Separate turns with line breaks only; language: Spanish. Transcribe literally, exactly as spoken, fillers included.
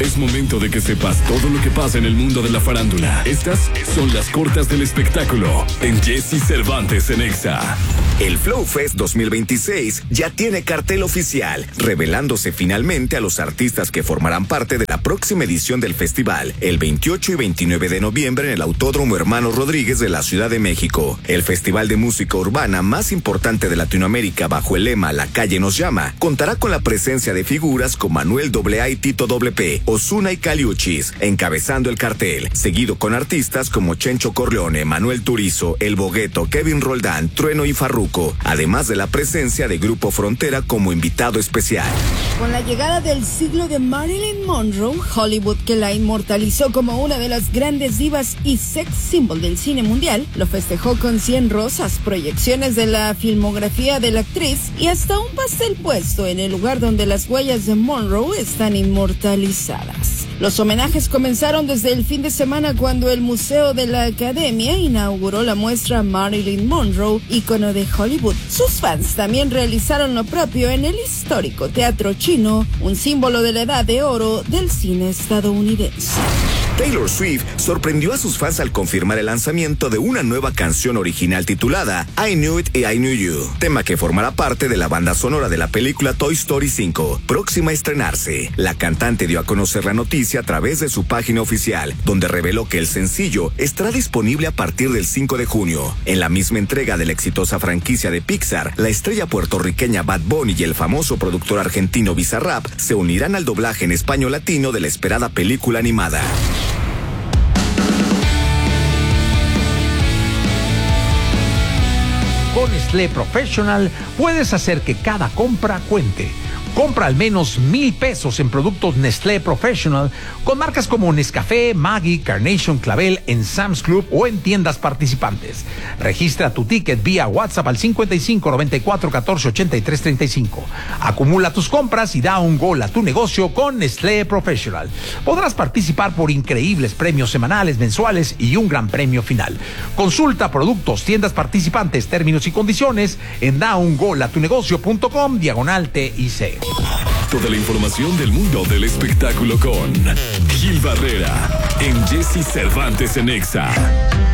Es momento de que sepas todo lo que pasa en el mundo de la farándula. Estas son las cortas del espectáculo en Jesse Cervantes en Exa.
El Flow Fest dos mil veintiséis ya tiene cartel oficial, revelándose finalmente a los artistas que formarán parte de la próxima edición del festival, el veintiocho y veintinueve de noviembre en el Autódromo Hermanos Rodríguez de la Ciudad de México. El festival de música urbana más importante de Latinoamérica bajo el lema La calle nos llama, contará con la presencia de figuras como Manuel doble A y Tito doble P, Ozuna y Caliuchis, encabezando el cartel, seguido con artistas como Chencho Corleone, Manuel Turizo, El Bogueto, Kevin Roldán, Trueno y Farruko, además de la presencia de Grupo Frontera como invitado especial.
Con la llegada del siglo de Marilyn Monroe, Hollywood, que la inmortalizó como una de las grandes divas y sex symbol del cine mundial, lo festejó con cien rosas, proyecciones de la filmografía de la actriz y hasta un pastel puesto en el lugar donde las huellas de Monroe están inmortalizadas. Los homenajes comenzaron desde el fin de semana cuando el Museo de la Academia inauguró la muestra Marilyn Monroe, ícono de Hollywood. Sus fans también realizaron lo propio en el histórico Teatro Chino, un símbolo de la edad de oro del cine estadounidense.
Taylor Swift sorprendió a sus fans al confirmar el lanzamiento de una nueva canción original titulada I Knew It y I Knew You, tema que formará parte de la banda sonora de la película Toy Story cinco, próxima a estrenarse. La cantante dio a conocer la noticia a través de su página oficial, donde reveló que el sencillo estará disponible a partir del cinco de junio. En la misma entrega de la exitosa franquicia de Pixar, la estrella puertorriqueña Bad Bunny y el famoso productor argentino Bizarrap se unirán al doblaje en español latino de la esperada película animada.
Con Nestlé Professional puedes hacer que cada compra cuente. Compra al menos mil pesos en productos Nestlé Professional con marcas como Nescafé, Maggi, Carnation, Clavel en Sam's Club o en tiendas participantes. Registra tu ticket vía WhatsApp al cincuenta y cinco, noventa y cuatro, catorce, ochenta y tres, treinta y cinco. Acumula tus compras y da un gol a tu negocio con Nestlé Professional. Podrás participar por increíbles premios semanales, mensuales y un gran premio final. Consulta productos, tiendas participantes, términos y condiciones en da un gol a tu negocio punto com diagonal T I C.
Toda la información del mundo del espectáculo con Gil Barrera en Jesse Cervantes en Exa.